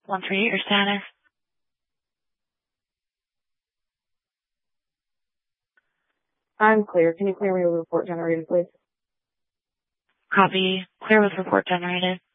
138, your status. I'm clear. Can you clear me with report generated, please? Copy. Clear with report generated.